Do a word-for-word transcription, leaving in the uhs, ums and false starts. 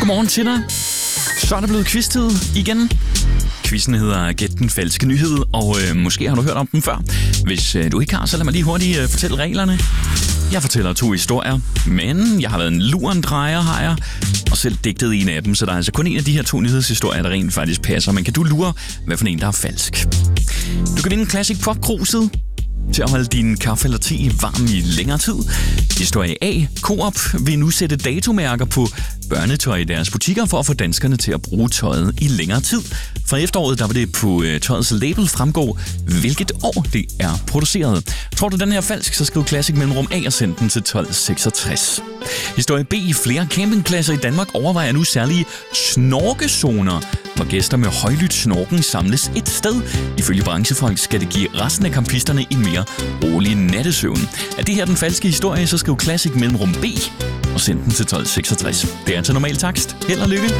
Godmorgen til dig. Så er det blevet quiz-tid igen. Quizzen hedder Gæt den falske nyhed, og øh, måske har du hørt om den før. Hvis øh, du ikke har, så lad mig lige hurtigt øh, fortælle reglerne. Jeg fortæller to historier, men jeg har været en lurendrejer, har jeg, og selv digtet en af dem, så der er altså kun en af de her to nyhedshistorier, der rent faktisk passer. Men kan du lure, hvad for en, der er falsk? Du kan vinde en Classic Pop-kruset til at holde din kaffe eller te varm i længere tid. Historie A. Coop vil nu sætte datomærker på børnetøj i deres butikker for at få danskerne til at bruge tøjet i længere tid. Fra efteråret der vil det på tøjets label fremgå, hvilket år det er produceret. Tror du, den her er falsk, så skriv Classic mellemrum A og send den til tolv seksogtres. Historie B. Flere campingpladser i Danmark overvejer nu særlige snorkezoner, hvor gæster med højlydt snorken samles et sted. Ifølge branchefolk skal det give resten af campisterne en mere rolig nattesøvn. Er det her den falske historie, så skriv Classic mellemrum B og send den til tolv seksogtres. Det er til normal takst. Held og lykke.